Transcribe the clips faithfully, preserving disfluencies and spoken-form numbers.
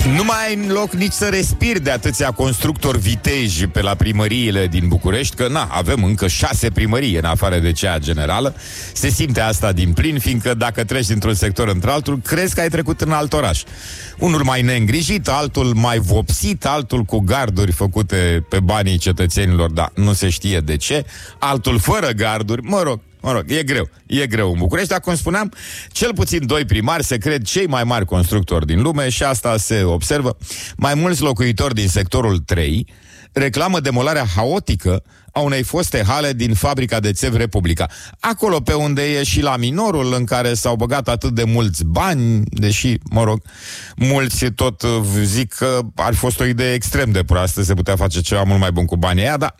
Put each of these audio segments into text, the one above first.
Nu mai ai în loc nici să respiri de atâția constructori viteji pe la primăriile din București, că na, avem încă șase primării în afară de cea generală. Se simte asta din plin, fiindcă dacă treci dintr-un sector într-altul, crezi că ai trecut în alt oraș. Unul mai neîngrijit, altul mai vopsit, altul cu garduri făcute pe banii cetățenilor, dar nu se știe de ce, altul fără garduri, mă rog. Mă rog, e greu, e greu în București, dar cum spuneam, cel puțin doi primari se cred cei mai mari constructori din lume și asta se observă. Mai mulți locuitori din sectorul trei reclamă demolarea haotică a unei foste hale din fabrica de țevi Republica. Acolo pe unde e și la Minorul, în care s-au băgat atât de mulți bani, deși, mă rog, mulți tot zic că ar fi fost o idee extrem de proastă, se putea face ceva mult mai bun cu banii aia, dar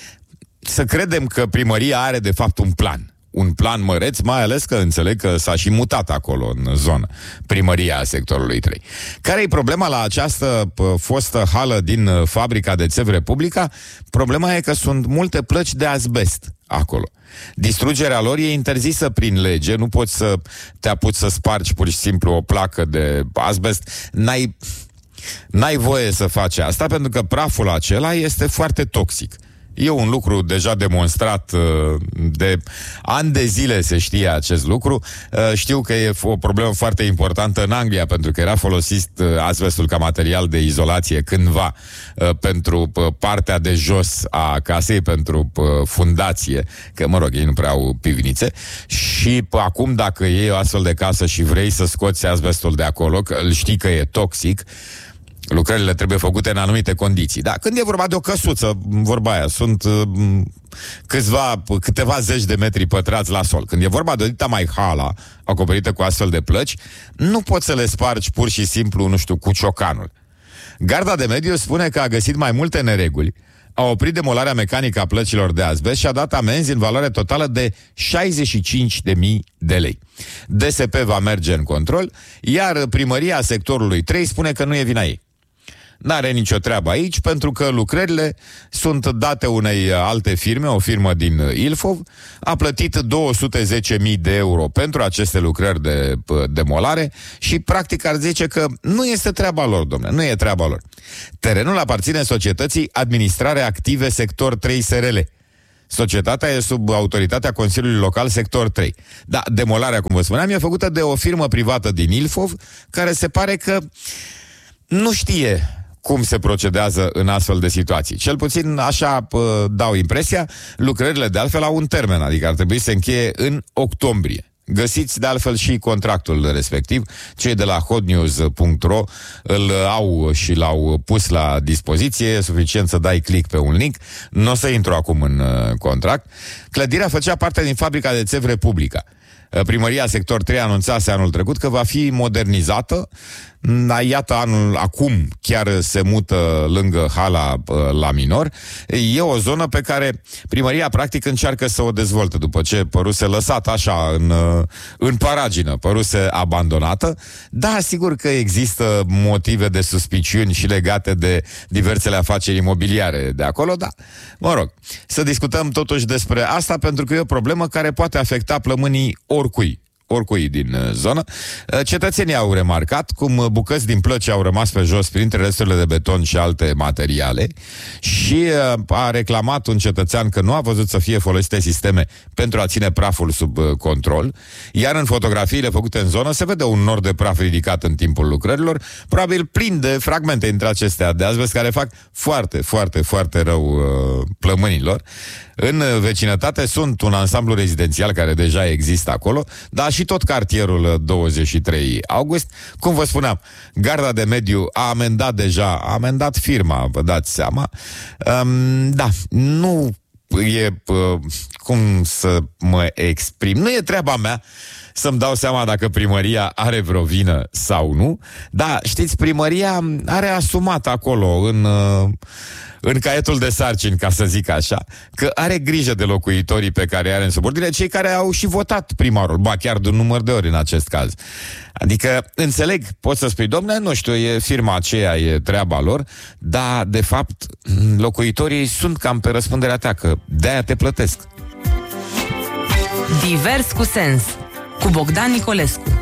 să credem că primăria are de fapt un plan. Un plan măreț, mai ales că înțeleg că s-a și mutat acolo în zonă primăria sectorului trei. Care e problema la această p- fostă hală din uh, fabrica de țevi Republica? Problema e că sunt multe plăci de azbest acolo. Distrugerea lor e interzisă prin lege, nu poți să te apuci să spargi pur și simplu o placă de azbest. N-ai, n-ai voie să faci asta pentru că praful acela este foarte toxic. E un lucru deja demonstrat de ani de zile, se știe acest lucru. Știu că e o problemă foarte importantă în Anglia, pentru că era folosit azbestul ca material de izolație cândva pentru partea de jos a casei, pentru fundație, că, mă rog, ei nu prea au pivnițe. Și acum, dacă iei o astfel de casă și vrei să scoți azbestul de acolo, că îl știi că e toxic, lucrările trebuie făcute în anumite condiții. Da, când e vorba de o căsuță, vorba aia, sunt uh, câțiva, câteva zeci de metri pătrați la sol. Când e vorba de o dita mai hala, acoperită cu astfel de plăci, nu poți să le spargi pur și simplu, nu știu, cu ciocanul. Garda de mediu spune că a găsit mai multe nereguli, a oprit demolarea mecanică a plăcilor de azbest și a dat amenzi în valoare totală de șaizeci și cinci de mii de lei. D S P va merge în control, iar primăria sectorului trei spune că nu e vina ei. N-are nicio treabă aici, pentru că lucrările sunt date unei alte firme, o firmă din Ilfov, a plătit două sute zece mii de euro pentru aceste lucrări de demolare și practic ar zice că nu este treaba lor, domnule, nu e treaba lor. Terenul aparține societății Administrare Active Sector trei S R L. Societatea e sub autoritatea Consiliului Local Sector trei. Da, demolarea, cum vă spuneam, e făcută de o firmă privată din Ilfov, care se pare că nu știe cum se procedează în astfel de situații. Cel puțin așa pă, dau impresia. Lucrările de altfel au un termen, adică ar trebui să se încheie în octombrie. Găsiți de altfel și contractul respectiv. Cei de la hotnews punct ro îl au și l-au pus la dispoziție. E suficient să dai click pe un link. Nu o să intru acum în uh, contract. Clădirea făcea parte din fabrica de țevi Republica. Primăria Sector trei anunțase anul trecut că va fi modernizată. Iată, anul acum chiar se mută lângă hala la Minor. E o zonă pe care primăria practic încearcă să o dezvolte după ce păruse lăsată așa în, în paragină, păruse abandonată. Da, sigur că există motive de suspiciuni și legate de diversele afaceri imobiliare de acolo, dar, mă rog, să discutăm totuși despre asta, pentru că e o problemă care poate afecta plămânii oricui. oricui din zonă. Cetățenii au remarcat cum bucăți din plăci au rămas pe jos printre resturile de beton și alte materiale și a reclamat un cetățean că nu a văzut să fie folosite sisteme pentru a ține praful sub control, iar în fotografiile făcute în zonă se vede un nor de praf ridicat în timpul lucrărilor, probabil plin de fragmente dintre acestea de azbest care fac foarte, foarte, foarte rău plămânilor. În vecinătate sunt un ansamblu rezidențial care deja există acolo, dar și tot cartierul douăzeci și trei august. Cum vă spuneam, Garda de Mediu a amendat deja, a amendat firma, vă dați seama. Um, da, nu e, uh, cum să mă exprim, nu e treaba mea să-mi dau seama dacă primăria are vreo vină sau nu, dar știți, primăria are asumat acolo în... Uh, în caietul de sarcini, ca să zic așa, că are grijă de locuitorii pe care are în subordine, cei care au și votat primarul, ba chiar de un număr de ori în acest caz. Adică, înțeleg, poți să spui, dom'le, nu știu, e firma aceea, e treaba lor, dar, de fapt, locuitorii sunt cam pe răspunderea ta, că de-aia te plătesc. Divers cu sens, cu Bogdan Nicolescu.